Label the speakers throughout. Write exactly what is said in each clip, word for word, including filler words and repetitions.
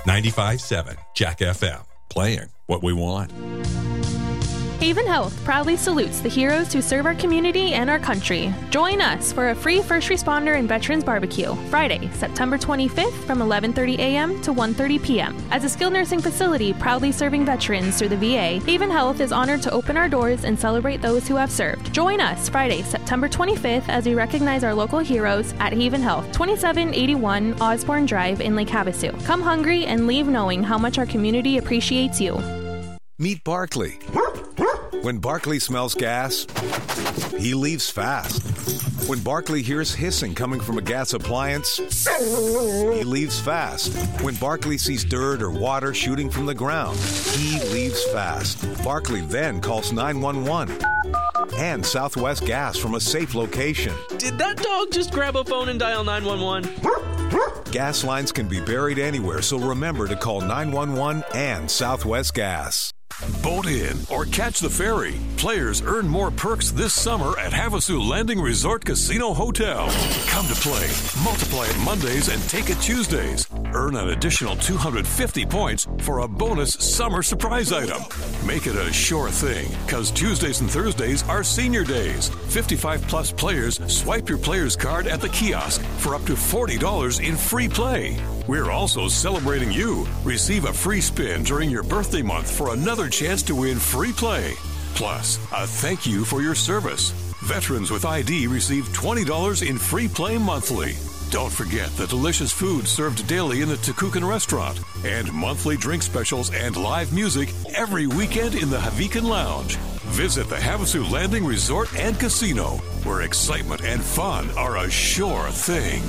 Speaker 1: ninety-five point seven Jack F M, playing what we want.
Speaker 2: Haven Health proudly salutes the heroes who serve our community and our country. Join us for a free first responder and veterans barbecue, Friday, September twenty-fifth from eleven thirty a.m. to one thirty p.m. As a skilled nursing facility proudly serving veterans through the V A, Haven Health is honored to open our doors and celebrate those who have served. Join us Friday, September twenty-fifth as we recognize our local heroes at Haven Health, twenty-seven eighty-one Osborne Drive in Lake Havasu. Come hungry and leave knowing how much our community appreciates you.
Speaker 3: Meet Barkley. When Barkley smells gas, he leaves fast. When Barkley hears hissing coming from a gas appliance, he leaves fast. When Barkley sees dirt or water shooting from the ground, he leaves fast. Barkley then calls nine one one and Southwest Gas from a safe location.
Speaker 4: Did that dog just grab a phone and dial nine one one?
Speaker 3: Gas lines can be buried anywhere, so remember to call nine one one and Southwest Gas.
Speaker 5: Boat in or catch the ferry. Players earn more perks this summer at Havasu Landing Resort Casino Hotel. Come to play, multiply it Mondays and take it Tuesdays. Earn an additional two hundred fifty points for a bonus summer surprise item. Make it a sure thing, because Tuesdays and Thursdays are senior days. fifty-five plus players swipe your player's card at the kiosk for up to forty dollars in free play. We're also celebrating you. Receive a free spin during your birthday month for another chance to win free play. Plus, a thank you for your service. Veterans with I D receive twenty dollars in free play monthly. Don't forget the delicious food served daily in the Takukan restaurant and monthly drink specials and live music every weekend in the Havikan Lounge. Visit the Havasu Landing Resort and Casino, where excitement and fun are a sure thing.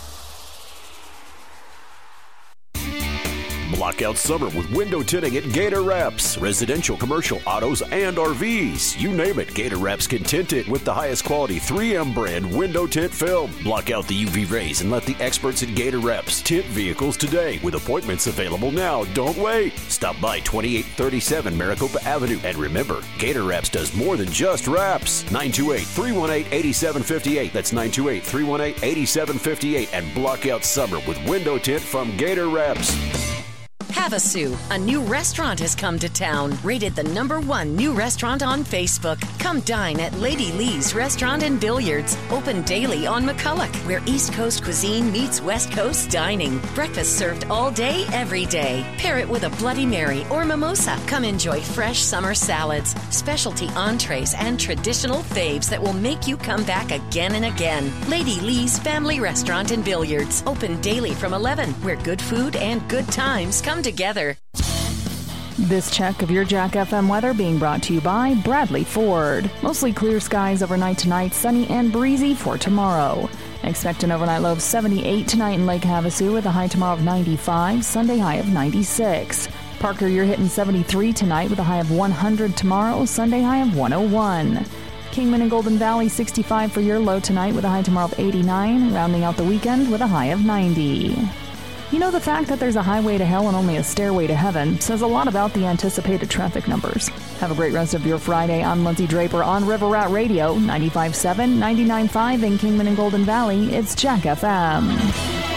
Speaker 6: Block out summer with window tinting at Gator Wraps. Residential, commercial, autos, and R Vs. You name it, Gator Wraps can tint it with the highest quality three M brand window tint film. Block out the U V rays and let the experts at Gator Wraps tint vehicles today with appointments available now. Don't wait. Stop by twenty-eight thirty-seven Maricopa Avenue. And remember, Gator Wraps does more than just wraps. nine two eight, three one eight, eight seven five eight. That's nine two eight, three one eight, eight seven five eight. And block out summer with window tint from Gator Wraps.
Speaker 7: Havasu, a new restaurant has come to town, rated the number one new restaurant on Facebook. Come dine at Lady Lee's Restaurant and Billiards, open daily on McCulloch, where East Coast cuisine meets West Coast dining. Breakfast served all day, every day. Pair it with a Bloody Mary or mimosa. Come enjoy fresh summer salads, specialty entrees, and traditional faves that will make you come back again and again. Lady Lee's Family Restaurant and Billiards, open daily from eleven, where good food and good times come together.
Speaker 8: This check of your Jack F M weather being brought to you by Bradley Ford. Mostly clear skies overnight tonight, sunny and breezy for tomorrow. Expect an overnight low of seventy-eight tonight in Lake Havasu with a high tomorrow of ninety-five, Sunday high of ninety-six. Parker, you're hitting seventy-three tonight with a high of one hundred tomorrow, Sunday high of one oh one. Kingman and Golden Valley, sixty-five for your low tonight with a high tomorrow of eighty-nine, rounding out the weekend with a high of ninety. You know, the fact that there's a highway to hell and only a stairway to heaven says a lot about the anticipated traffic numbers. Have a great rest of your Friday. I'm Lindsay Draper on River Rat Radio, ninety-five point seven, ninety-nine point five in Kingman and Golden Valley. It's Jack F M.